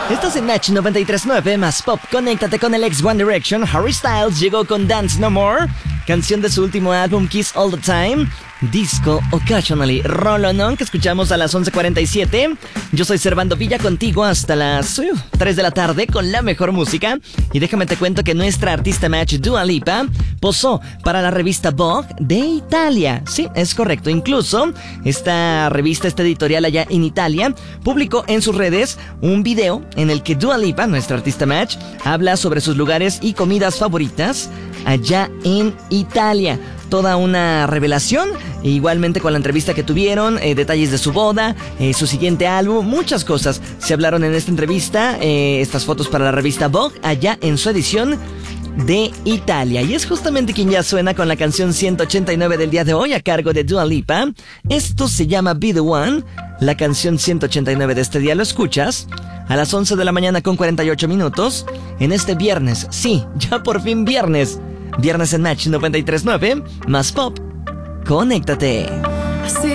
Estás en Match 93.9 más Pop. Conéctate con el ex One Direction. Harry Styles llegó con Dance No More, canción de su último álbum Kiss All the Time. Disco Occasionally, rolonón que escuchamos a las 11:47. Yo soy Servando Villa, contigo hasta las 3 de la tarde con la mejor música. Y déjame te cuento que nuestra artista Match, Dua Lipa, posó para la revista Vogue de Italia. Sí, es correcto. Incluso esta revista, esta editorial allá en Italia, publicó en sus redes un video en el que Dua Lipa, nuestra artista Match, habla sobre sus lugares y comidas favoritas allá en Italia. Toda una revelación, igualmente con la entrevista que tuvieron, detalles de su boda, su siguiente álbum, muchas cosas se hablaron en esta entrevista, estas fotos para la revista Vogue, allá en su edición de Italia. Y es justamente quien ya suena con la canción 189 del día de hoy a cargo de Dua Lipa. Esto se llama Be The One, la canción 189 de este día. Lo escuchas a las 11 de la mañana con 48 minutos en este viernes. Sí, ya por fin viernes. Viernes en Match 93.9, más Pop. Conéctate.